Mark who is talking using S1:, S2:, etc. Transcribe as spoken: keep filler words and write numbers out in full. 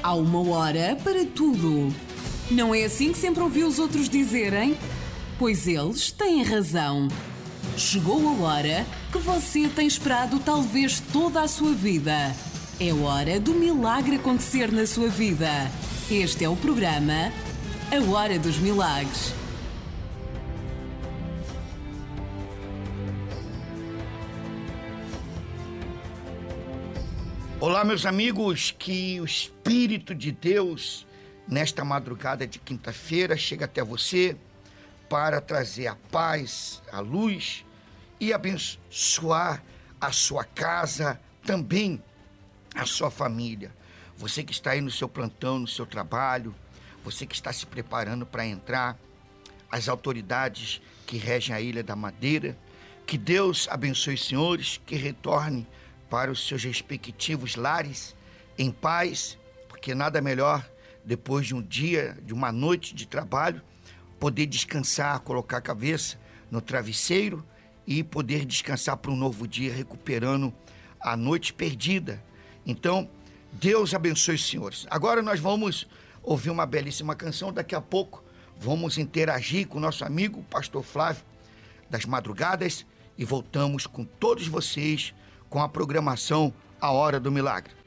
S1: Há uma hora para tudo. Não é assim que sempre ouvi os outros dizerem? Pois eles têm razão. Chegou a hora que você tem esperado talvez toda a sua vida. É hora do milagre acontecer na sua vida. Este é o programa A Hora dos Milagres.
S2: Olá, meus amigos, que o Espírito de Deus, nesta madrugada de quinta-feira, chega até você para trazer a paz, a luz e abençoar a sua casa, também a sua família. Você que está aí no seu plantão, no seu trabalho, você que está se preparando para entrar, as autoridades que regem a Ilha da Madeira, que Deus abençoe os senhores, que retorne para os seus respectivos lares em paz, porque nada melhor depois de um dia, de uma noite de trabalho, poder descansar, colocar a cabeça no travesseiro e poder descansar para um novo dia, recuperando a noite perdida. Então, Deus abençoe os senhores. Agora nós vamos ouvir uma belíssima canção, daqui a pouco vamos interagir com o nosso amigo, o pastor Flávio das Madrugadas, e voltamos com todos vocês com a programação A Hora do Milagre.